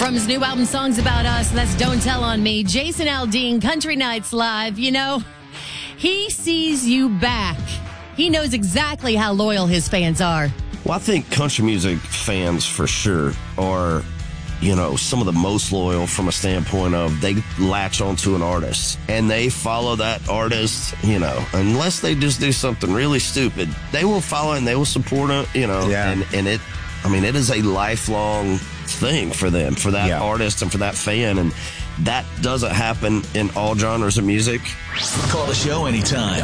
From his new album, Songs About Us, that's Don't Tell on Me, Jason Aldean, Country Nights Live. You know, he sees you back. He knows exactly how loyal his fans are. Well, I think country music fans for sure are, you know, some of the most loyal from a standpoint of they latch onto an artist and they follow that artist, you know, unless they just do something really stupid, they will follow and they will support it, you know, and it, I mean, it is a lifelong thing for them, for that artist and for that fan. And that doesn't happen in all genres of music. Call the show anytime.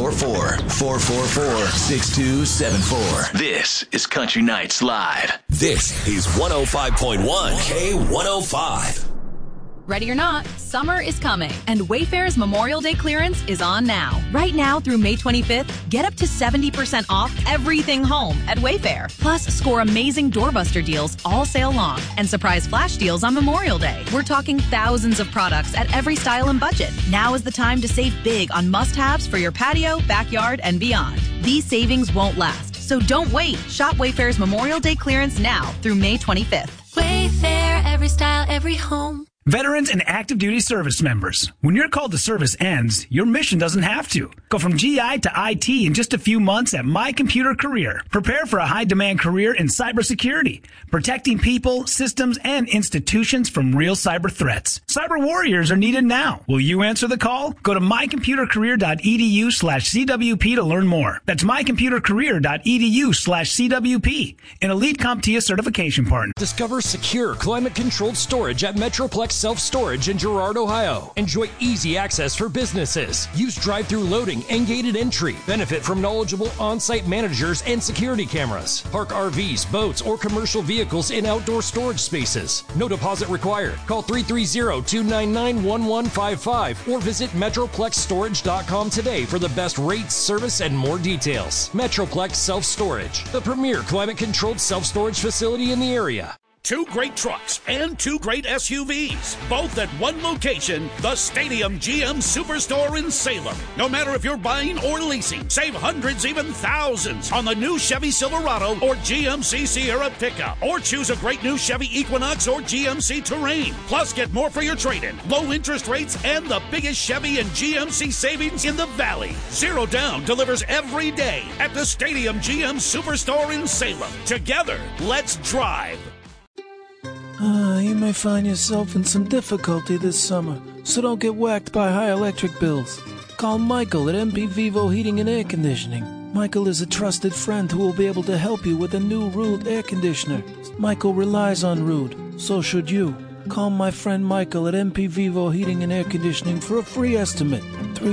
844-444-6274. This is Country Nights Live. This is 105.1 K105. Ready or not, summer is coming, and Wayfair's Memorial Day clearance is on now. Right now through May 25th, get up to 70% off everything home at Wayfair. Plus, score amazing doorbuster deals all sale long and surprise flash deals on Memorial Day. We're talking thousands of products at every style and budget. Now is the time to save big on must-haves for your patio, backyard, and beyond. These savings won't last, so don't wait. Shop Wayfair's Memorial Day clearance now through May 25th. Wayfair, every style, every home. Veterans and active duty service members, when your call to service ends, your mission doesn't have to. Go from GI to IT in just a few months at My Computer Career. Prepare for a high-demand career in cybersecurity, protecting people, systems, and institutions from real cyber threats. Cyber warriors are needed now. Will you answer the call? Go to mycomputercareer.edu/CWP to learn more. That's mycomputercareer.edu/CWP, an Elite CompTIA certification partner. Discover secure, climate-controlled storage at Metroplex Self-Storage in Girard, Ohio. Enjoy easy access for businesses. Use drive-through loading and gated entry. Benefit from knowledgeable on-site managers and security cameras. Park RVs, boats, or commercial vehicles in outdoor storage spaces. No deposit required. Call 330-299-1155 or visit MetroplexStorage.com today for the best rates, service, and more details. Metroplex Self-Storage, the premier climate-controlled self-storage facility in the area. 2 great trucks and 2 great SUVs, both at one location, the Stadium GM Superstore in Salem. No matter if you're buying or leasing, save hundreds, even thousands on the new Chevy Silverado or GMC Sierra pickup. Or choose a great new Chevy Equinox or GMC Terrain. Plus, get more for your trade-in, low interest rates, and the biggest Chevy and GMC savings in the Valley. Zero Down delivers every day at the Stadium GM Superstore in Salem. Together, let's drive. You may find yourself in some difficulty this summer, so don't get whacked by high electric bills. Call Michael at MP Vivo Heating and Air Conditioning. Michael is a trusted friend who will be able to help you with a new Ruud air conditioner. Michael relies on Ruud, so should you. Call my friend Michael at MP Vivo Heating and Air Conditioning for a free estimate.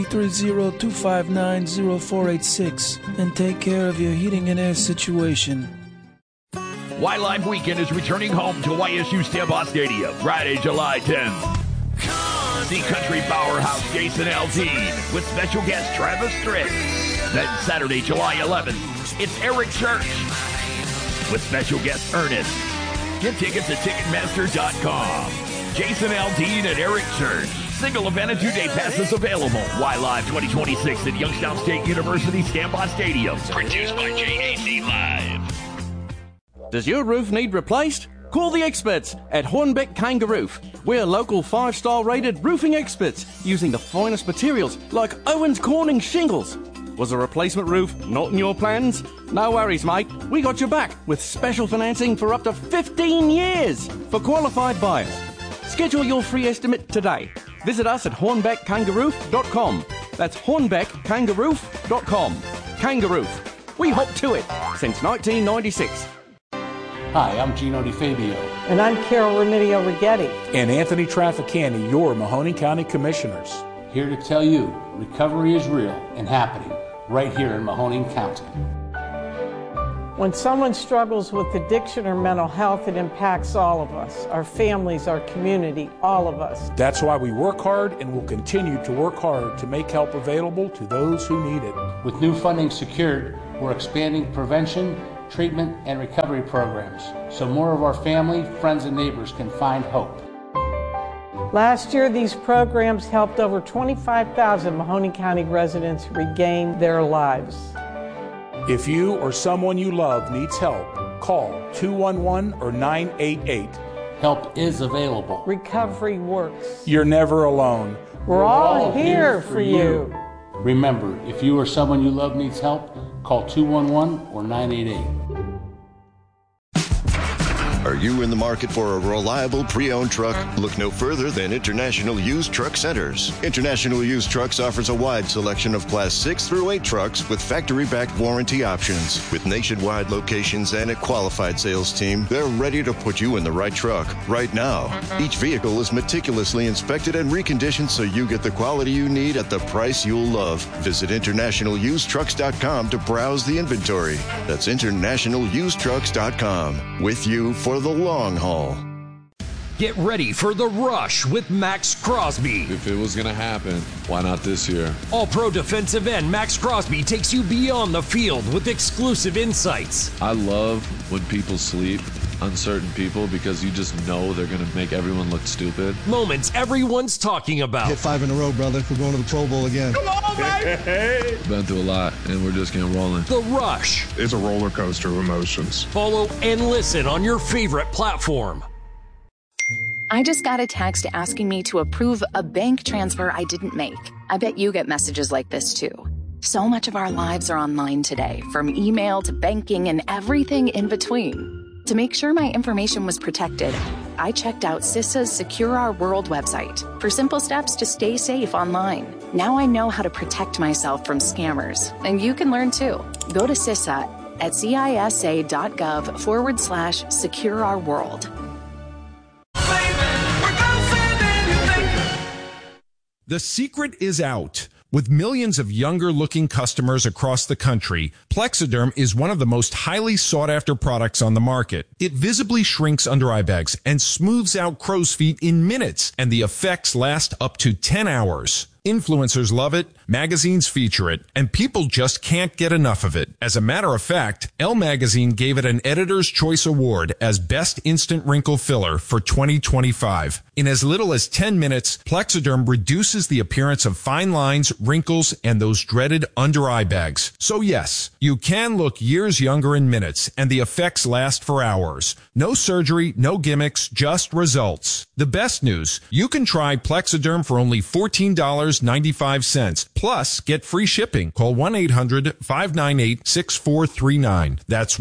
330-259-0486 and take care of your heating and air situation. Wildlife Weekend is returning home to YSU Stambaugh Stadium Friday, July 10th. The country powerhouse Jason Aldean with special guest Travis Tritt. Then Saturday, July 11th, it's Eric Church with special guest Ernest. Get tickets at Ticketmaster.com. Jason Aldean and Eric Church. Single event and 2-day passes available. YLive 2026 at Youngstown State University Stambaugh Stadium. Produced by JAC Live. Does your roof need replaced? Call the experts at Hornbeck Kangaroo. We're local 5-star rated roofing experts using the finest materials like Owens Corning shingles. Was a replacement roof not in your plans? No worries, mate. We got your back with special financing for up to 15 years for qualified buyers. Schedule your free estimate today. Visit us at hornbeckkangaroo.com. That's hornbeckkangaroo.com. Kangaroo. We hop to it since 1996. Hi, I'm Gino DiFabio. And I'm Carol Remedios Righetti. And Anthony Trafficani, your Mahoning County Commissioners. Here to tell you, recovery is real and happening right here in Mahoning County. When someone struggles with addiction or mental health, it impacts all of us, our families, our community, all of us. That's why we work hard and will continue to work hard to make help available to those who need it. With new funding secured, we're expanding prevention, treatment, and recovery programs so more of our family, friends, and neighbors can find hope. Last year, these programs helped over 25,000 Mahoning County residents regain their lives. If you or someone you love needs help, call 211 or 988. Help is available. Recovery works. You're never alone. We're all here for you. Remember, if you or someone you love needs help, call 211 or 988. Are you in the market for a reliable pre-owned truck? Look no further than International Used Truck Centers. International Used Trucks offers a wide selection of Class 6 through 8 trucks with factory-backed warranty options. With nationwide locations and a qualified sales team, they're ready to put you in the right truck right now. Each vehicle is meticulously inspected and reconditioned so you get the quality you need at the price you'll love. Visit InternationalUsedTrucks.com to browse the inventory. That's InternationalUsedTrucks.com. With you for the long haul. Get ready for the rush with Max Crosby. If it was going to happen, why not this year? All-pro defensive end Max Crosby takes you beyond the field with exclusive insights. I love when people sleep on certain people because you just know they're going to make everyone look stupid. Moments everyone's talking about. Hit 5 in a row, brother. We're going to the Pro Bowl again. Come on, baby! Been through a lot, and we're just getting rolling. The Rush. It's a roller coaster of emotions. Follow and listen on your favorite platform. I just got a text asking me to approve a bank transfer I didn't make. I bet you get messages like this too. So much of our lives are online today, from email to banking and everything in between. To make sure my information was protected, I checked out CISA's Secure Our World website for simple steps to stay safe online. Now I know how to protect myself from scammers, and you can learn too. Go to CISA at CISA.gov/Secure Our World. The secret is out. With millions of younger-looking customers across the country, Plexiderm is one of the most highly sought-after products on the market. It visibly shrinks under-eye bags and smooths out crow's feet in minutes, and the effects last up to 10 hours. Influencers love it, magazines feature it, and people just can't get enough of it. As a matter of fact, Elle Magazine gave it an Editor's Choice Award as Best Instant Wrinkle Filler for 2025. In as little as 10 minutes, Plexiderm reduces the appearance of fine lines, wrinkles, and those dreaded under-eye bags. So yes, you can look years younger in minutes, and the effects last for hours. No surgery, no gimmicks, just results. The best news, you can try Plexiderm for only $14.95. Plus, get free shipping. Call 1-800-598-6439. That's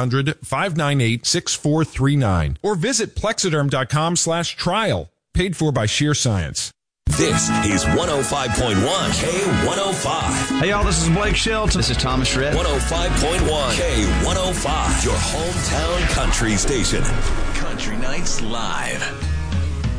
1-800-598-6439. Or visit Plexiderm.com/trial. Paid for by Sheer Science. This is 105.1 K105. Hey, y'all, this is Blake Shelton. This is Thomas Shred. 105.1 K105. Your hometown country station. Country Nights Live.